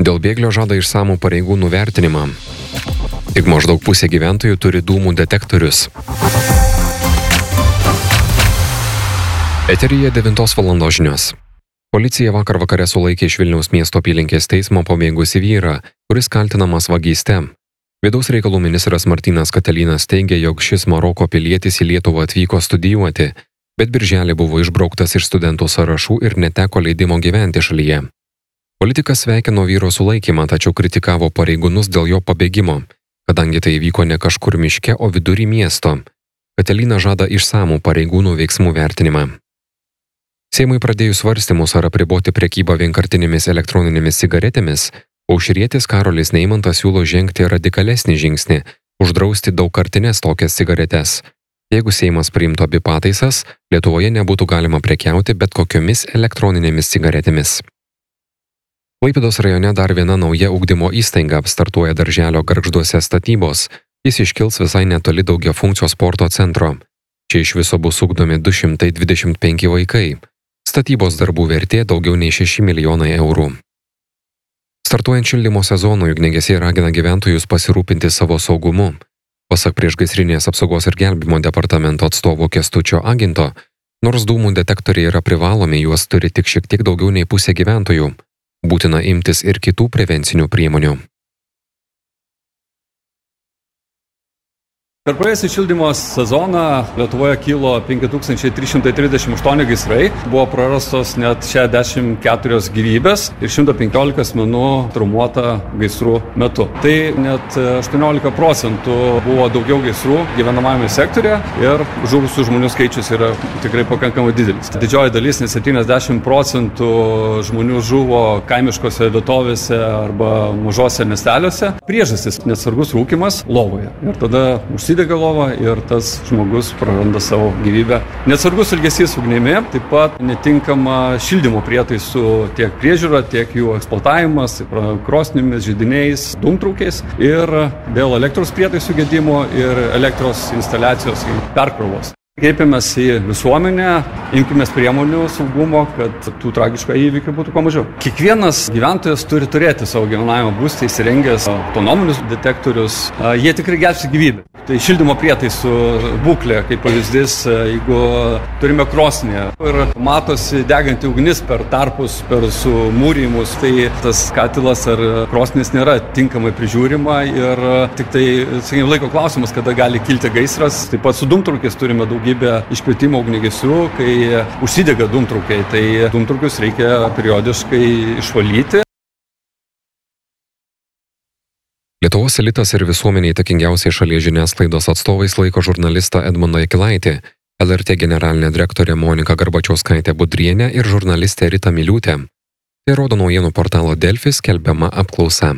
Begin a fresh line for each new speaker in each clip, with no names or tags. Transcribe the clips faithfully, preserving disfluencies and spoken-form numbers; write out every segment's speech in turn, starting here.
Dėl bėglio žada išsamų pareigūnų vertinimą. Tik maždaug pusė gyventojų turi dūmų detektorius. Eteryje devintos valandos žinios. Policija vakar vakare sulaikė iš Vilniaus miesto apylinkės teismo pabėgusį vyrą, kuris kaltinamas vagyste. Vidaus reikalų ministras Martynas Katelynas teigė, jog šis Maroko pilietis į Lietuvą atvyko studijuoti, bet birželį buvo išbrauktas iš studentų sąrašų ir neteko leidimo gyventi šalyje. Politikas sveikino vyro sulaikymą, tačiau kritikavo pareigūnus dėl jo pabėgimo, kadangi tai vyko ne kažkur miške, o vidury miesto. Katelynas žada išsamų pareigūnų veiksmų vertinimą. Seimui pradėjus svarstymus ar apriboti prekybą vienkartinėmis elektroninėmis cigaretėmis, aušrietis Karolis Neimantas siūlo žengti radikalesnį žingsnį – uždrausti daugkartines tokias cigaretes. Jeigu Seimas priimtų abi pataisas, Lietuvoje nebūtų galima prekiauti bet kokiomis elektroninėmis cigaretėmis. Klaipėdos rajone dar viena nauja ugdymo įstaiga startuoja darželio Gargžduose statybos. Jis iškils visai netoli daugiafunkcio sporto centro. Čia iš viso bus ugdomi du šimtai dvidešimt penki vaikai. Statybos darbų vertė daugiau nei šeši milijonai eurų. Startuojant šildymo sezonui, ugniagesiai ragina gyventojus pasirūpinti savo saugumu. Pasak priešgaisrinės apsaugos ir gelbėjimo departamento atstovo Kęstučio Aginto, nors dūmų detektoriai yra privalomi, juos turi tik šiek tiek daugiau nei pusė gyventojų. Būtina imtis ir kitų prevencinių priemonių.
Per praėjusį šildymo sezoną Lietuvoje kilo penki tūkstančiai trys šimtai trisdešimt aštuoni gaisrai, buvo prarastos net šešiasdešimt keturios gyvybės ir šimtas penkiolika asmenų traumuota gaisrų metu. Tai net aštuoniolika procentų buvo daugiau gaisrų gyvenamajame sektorėje ir žuvusių žmonių skaičius yra tikrai pakankamai didelis. Didžioji dalis, net septyniasdešimt procentų žmonių žuvo kaimiškose vietovėse arba mažose miesteliuose. Priežastis – neatsargus rūkymas lovoje. Ir tada užsidega lova ir tas žmogus praranda savo gyvybę. Neatsargus elgesys ugnimi, taip pat netinkama šildymo prietaisų tiek priežiūra, tiek jų eksploatavimas, krosnimis, židiniais, dūmtraukiais ir dėl elektros prietaisų gedimo ir elektros instaliacijos perkrovos. Kreipiamės į visuomenę, imkimės priemonių saugumo, kad tų tragiškų įvykių būtų kuo mažiau. Kiekvienas gyventojas turi turėti savo gyvenamą būstą įsirengęs autonominius detektorius. Jie tikrai gelbsti gyvybę. Tai šildymo prietaisų būklė, kaip pavyzdys, jeigu turime krosnį ir matosi deganti ugnis per tarpus, per sumūrimus, tai tas katilas ar krosnis nėra tinkamai prižiūrima ir tik tai, sakykime, laiko klausimas, kada gali kilti gaisras. Taip pat su dūmtraukiais turime daugybę išplėtimo ugniagesių, kai užsidega dūmtraukiai, tai dūmtraukius reikia periodiškai išvalyti.
Lietuvos elitas ir visuomeniai įtakingiausiai šalies žiniasklaidos atstovais laiko žurnalistą Edmundą Jakilaitį, L R T generalinė direktorė Monika Garbačiauskaitė Budrienė ir žurnalistė Rita Miliūtė. Tai rodo naujienų portalo Delfi skelbiama apklausa.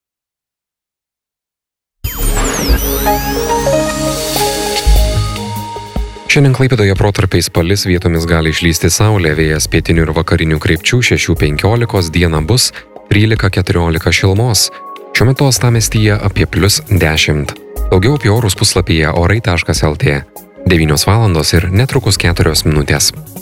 Šiandien Klaipėdoje protarpiais palis, vietomis gali išlysti saulė, vėjas pietinių ir vakarinių krypčių šeši penkiolika, dieną bus trylika keturiolika šilumos. Šiuo metu uostamiestyje apie plius dešimt. Daugiau apie orus puslapyje orai taškas el tė. devynios valandos ir netrukus keturios minutės.